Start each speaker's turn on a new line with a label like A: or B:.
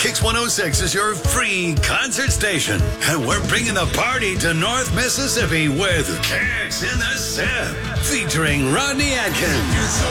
A: Kix 106 is your free concert station. And we're bringing the party to North Mississippi with Kix in the Sip, featuring Rodney Atkins.